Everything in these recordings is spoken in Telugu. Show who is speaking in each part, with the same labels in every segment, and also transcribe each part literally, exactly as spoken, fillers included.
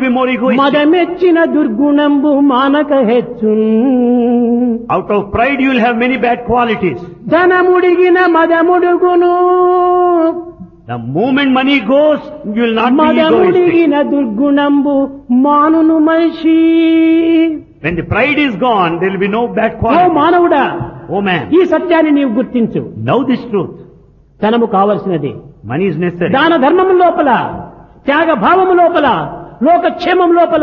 Speaker 1: be more egoistic.
Speaker 2: మదమెచ్చిన దుర్గుణంబు మానక హెచ్చున్.
Speaker 1: Out of pride you will have many bad qualities.
Speaker 2: ధనముడిగిన మదముడుగును.
Speaker 1: The moment money goes, you will not be egoistic.
Speaker 2: మదముడిగిన దుర్గుణంబు మానును మనిషి.
Speaker 1: When the pride is gone, there will be no bad
Speaker 2: oh
Speaker 1: qualities.
Speaker 2: మానవుడా,
Speaker 1: Oh man,
Speaker 2: ఈ సత్యాన్ని నీవు గుర్తించు.
Speaker 1: know this truth.
Speaker 2: ధనము కావలసినది.
Speaker 1: Money is necessary.
Speaker 2: దాన ధర్మము లోపల, త్యాగ భావము లోపల, లోకక్షేమం లోపల,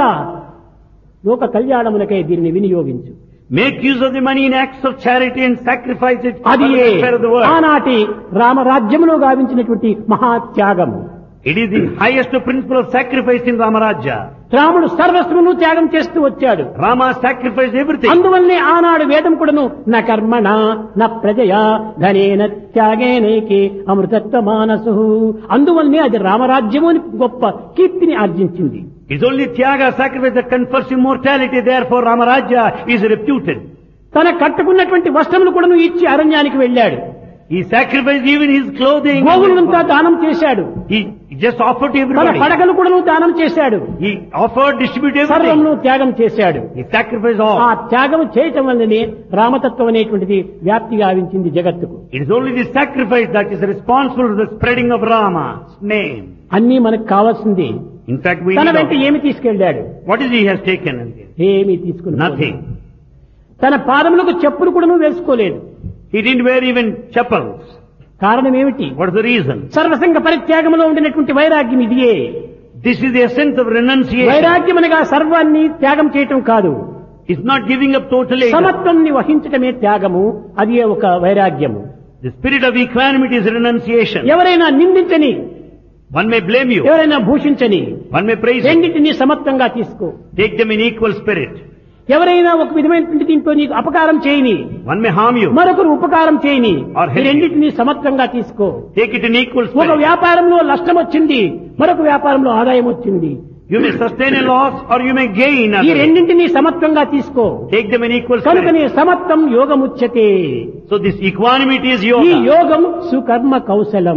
Speaker 2: లోక కళ్యాణములకై దీనిని వినియోగించు.
Speaker 1: Make use of the money in acts of charity and sacrifice it for
Speaker 2: అది
Speaker 1: the welfare of the world.
Speaker 2: ఆనాటి రామరాజ్యములో గావించినటువంటి మహాత్యాగము.
Speaker 1: It is the highest principle of sacrifice in Ramarajya.
Speaker 2: రాముడు సర్వస్వమును త్యాగం చేస్తూ వచ్చాడు.
Speaker 1: Rama sacrificed everything.
Speaker 2: అందువల్లనే ఆనాడు వేదం కూడాను న కర్మణ న ప్రజయా ధనేన త్యాగేనైకే అమృతత్వ మానసు. అందువల్లనే అది రామరాజ్యము అని గొప్ప కీర్తిని ఆర్జించింది.
Speaker 1: It's only Tyaga, sacrifice that confers immortality. Therefore Ramarajya is reputed.
Speaker 2: తన కట్టుకున్నటువంటి వస్త్రములు కూడాను ఇచ్చి అరణ్యానికి వెళ్ళాడు.
Speaker 1: He sacrificed even his clothing.
Speaker 2: గోవులంతా దానం చేశాడు.
Speaker 1: He just offered to
Speaker 2: తన
Speaker 1: everybody.
Speaker 2: పడగలు కూడాను దానం చేశాడు.
Speaker 1: He offered, distributed
Speaker 2: సర్వమును
Speaker 1: everything.
Speaker 2: త్యాగం చేశాడు.
Speaker 1: He sacrificed
Speaker 2: ఆ
Speaker 1: all.
Speaker 2: త్యాగం చేయటం వల్లనే రామతత్వం అనేటువంటిది వ్యాప్తి గావించింది జగత్తుకు.
Speaker 1: It is only the sacrifice that is responsible for the spreading of Rama's name.
Speaker 2: అన్నీ మనకు కావాల్సింది.
Speaker 1: In fact, we
Speaker 2: తన
Speaker 1: need
Speaker 2: వెంట
Speaker 1: all.
Speaker 2: ఏమి తీసుకెళ్ళాడు?
Speaker 1: What is he has taken?
Speaker 2: ఏమీ తీసుకుని
Speaker 1: Nothing.
Speaker 2: తన పాదములకు చెప్పులు కూడాను వేసుకోలేదు.
Speaker 1: He didn't wear even chappals.
Speaker 2: కారణం ఏమిటి?
Speaker 1: What is the reason?
Speaker 2: సర్వసంగ పరిత్యాగంలో ఉండినటువంటి వైరాగ్యం ఇదియే.
Speaker 1: This is the essence of renunciation.
Speaker 2: వైరాగ్యం అనగా సర్వాన్ని త్యాగం చేయటం కాదు.
Speaker 1: It's not giving up totally.
Speaker 2: సమత్వాన్ని వహించటమే త్యాగము. అది ఒక వైరాగ్యము.
Speaker 1: The spirit of equanimity is renunciation.
Speaker 2: ఎవరైనా నిందించని,
Speaker 1: One may blame you.
Speaker 2: ఎవరైనా భూషించని,
Speaker 1: One may praise you.
Speaker 2: రెండింటినీ సమత్వంగా తీసుకో.
Speaker 1: Take them in equal spirit.
Speaker 2: ఎవరైనా ఒక విధమైనటువంటి దీంట్లో నీకు అపకారం చేయని,
Speaker 1: One may harm you.
Speaker 2: మరొకరు ఉపకారం చేయని,
Speaker 1: Or help
Speaker 2: ఈ రెండింటినీ సమత్వంగా తీసుకో.
Speaker 1: Take it in equal
Speaker 2: ఒక
Speaker 1: spirit.
Speaker 2: వ్యాపారంలో నష్టం వచ్చింది, మరొక వ్యాపారంలో ఆదాయం వచ్చింది.
Speaker 1: You may sustain a loss or you may gain.
Speaker 2: ఈ
Speaker 1: other.
Speaker 2: రెండింటినీ సమత్వంగా తీసుకో.
Speaker 1: Take them in equal
Speaker 2: కనుకనే
Speaker 1: spirit.
Speaker 2: సమత్వం యోగముచ్యతే.
Speaker 1: So this equanimity is
Speaker 2: ఈ
Speaker 1: yoga.
Speaker 2: యోగం సుకర్మ కౌశలం.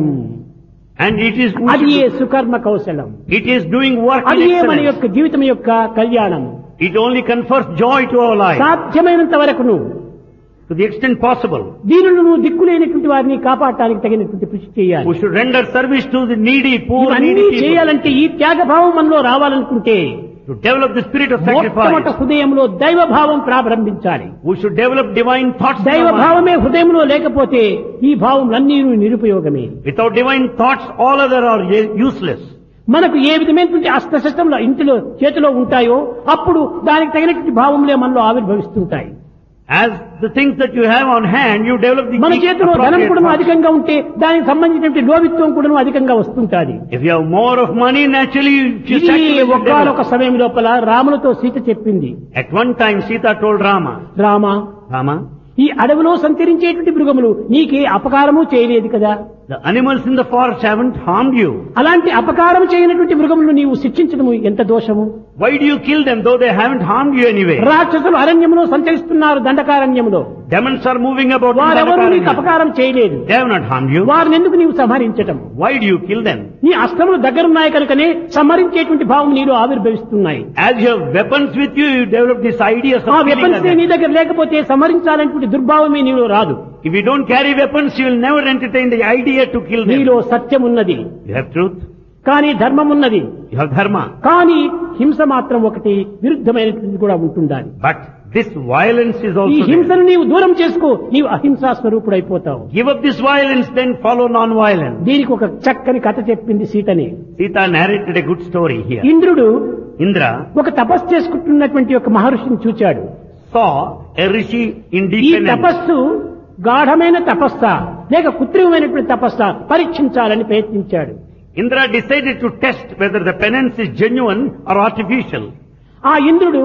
Speaker 1: And it is,
Speaker 2: అది ఏ సుకర్మ కౌశలం.
Speaker 1: it is doing work in
Speaker 2: అది ఏ మన
Speaker 1: excellence.
Speaker 2: యొక్క జీవితం యొక్క కళ్యాణం.
Speaker 1: It only confers joy to our life.
Speaker 2: సాధ్యమైనంత వరకును
Speaker 1: To the extent possible.
Speaker 2: దీనులను నువ్వు దిక్కులేనటువంటి వారిని కాపాడటానికి తగినటువంటి కృషి చేయాలి.
Speaker 1: We should render service to the needy, poor,
Speaker 2: ఇవన్నీ
Speaker 1: needy people.
Speaker 2: చేయాలంటే ఈ త్యాగభావం మనలో రావాలనుకుంటే
Speaker 1: To develop the spirit of
Speaker 2: మొట్టమొదట
Speaker 1: sacrifice.
Speaker 2: హృదయంలో దైవభావం ప్రారంభించాలి.
Speaker 1: We should develop divine thoughts. in our mind.
Speaker 2: దైవభావమే హృదయంలో లేకపోతే ఈ భావములన్నీ నిరుపయోగమే.
Speaker 1: Without divine thoughts, all other are u- useless.
Speaker 2: మనకు ఏ విధమైనటువంటి అస్త్రశస్త్రంలో ఇంటిలో చేతిలో ఉంటాయో అప్పుడు దానికి తగినటువంటి భావములే మనలో ఆవిర్భవిస్తుంటాయి.
Speaker 1: As the things that you have on hand, you develop the
Speaker 2: మన చేతిలో ధనం
Speaker 1: appropriate
Speaker 2: కూడా
Speaker 1: thoughts.
Speaker 2: అధికంగా ఉంటే దానికి సంబంధించినటువంటి లోభిత్వం కూడా అధికంగా వస్తుంటాది.
Speaker 1: If you have more of money, naturally you
Speaker 2: ఇది
Speaker 1: sacrifice you
Speaker 2: ఒకానొక
Speaker 1: develop.
Speaker 2: సమయం లోపల రాములతో సీత చెప్పింది,
Speaker 1: At one time, Sita told Rama,
Speaker 2: Rama,
Speaker 1: Rama,
Speaker 2: ఈ అడవిలో సంచరించేటువంటి మృగములు నీకే అపకారము చేయలేదు కదా.
Speaker 1: the animals in the forest haven't harmed you.
Speaker 2: అలాంటి అపకారం చేయనటువంటి మృగములను నీవు శిక్షించడము ఎంత దోషము.
Speaker 1: Why do you kill them though they haven't harmed you anyway?
Speaker 2: రాక్షసులు అరణ్యములో సంచరిస్తున్నారు, దండకారణ్యములో.
Speaker 1: Demons are moving about in
Speaker 2: వారెవరూ నీకు
Speaker 1: Dandakaranyan.
Speaker 2: అపకారం చేయలేదు.
Speaker 1: They have not harmed you.
Speaker 2: వారిని ఎందుకు నీవు సంహరించటం?
Speaker 1: Why do you kill them?
Speaker 2: నీ అస్త్రములు దగ్గరున్నాయి కనుకనే సంహరించేటువంటి భావం నీలో ఆవిర్భవిస్తున్నాయి.
Speaker 1: As you have weapons with you, you develop this idea of
Speaker 2: ఆ
Speaker 1: killing
Speaker 2: వెపన్స్
Speaker 1: others.
Speaker 2: నీ దగ్గర లేకపోతే సంహరించాలనేటువంటి దుర్భావమే నీలో రాదు.
Speaker 1: If you don't carry weapons, you will never entertain the idea to kill them.
Speaker 2: నీలో సత్యం ఉన్నది,
Speaker 1: You have truth,
Speaker 2: కానీ ధర్మం ఉన్నది,
Speaker 1: you have dharma.
Speaker 2: కానీ హింస మాత్రం ఒకటి విరుద్ధమైనటువంటి కూడా ఉంటుండాలి.
Speaker 1: But this violence is
Speaker 2: ఈ
Speaker 1: also there.
Speaker 2: హింసను నీవు దూరం చేసుకో, నీవు అహింసా స్వరూపుడైపోతావు.
Speaker 1: Give up this violence, then follow non-violence.
Speaker 2: దీనికి ఒక చక్కని కథ చెప్పింది సీతని.
Speaker 1: Sita narrated a good story here.
Speaker 2: ఇంద్రుడు
Speaker 1: Indra
Speaker 2: ఒక తపస్సు చేసుకుంటున్నటువంటి ఒక మహర్షిని చూచాడు.
Speaker 1: saw a rishi in
Speaker 2: ఈ
Speaker 1: deep penance.
Speaker 2: తపస్సు గాఢమైన తపస్సా లేక కృత్రిమమైనటువంటి తపస్సా పరీక్షించాలని ప్రయత్నించాడు.
Speaker 1: Indra decided to test whether the penance is genuine or artificial.
Speaker 2: ఆ ఇంద్రుడు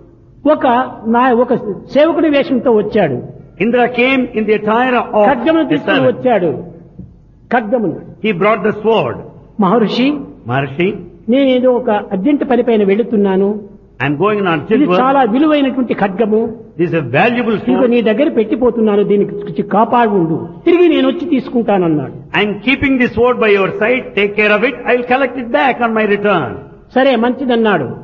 Speaker 2: ఒక నా ఒక సేవకుడి వేషంతో వచ్చాడు.
Speaker 1: Indra came in the attire of
Speaker 2: ఖడ్గమును
Speaker 1: the
Speaker 2: తీసుకుని
Speaker 1: servant.
Speaker 2: వచ్చాడు. ఖడ్గమును.
Speaker 1: He brought the sword.
Speaker 2: Maharshi,
Speaker 1: Maharshi,
Speaker 2: నేనేదో ఒక అర్జెంట్ పని పైన వెళుతున్నాను.
Speaker 1: I am going on urgent
Speaker 2: ఇది
Speaker 1: work.
Speaker 2: చాలా విలువైనటువంటి ఖడ్గము.
Speaker 1: This is a valuable
Speaker 2: ఇదిగో
Speaker 1: sword.
Speaker 2: నీ దగ్గర పెట్టిపోతున్నాను, దీనికి కాపాడు ఉండు, తిరిగి నేను వచ్చి తీసుకుంటానన్నాడు.
Speaker 1: I am keeping this sword by your side. Take care of it. I will collect it back on my return.
Speaker 2: సరే మంచిదన్నాడు.